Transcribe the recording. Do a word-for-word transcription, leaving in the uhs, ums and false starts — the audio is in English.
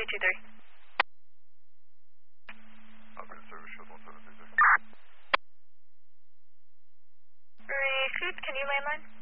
two two three. Operator service shield one seven six six. Recruit, can you landline?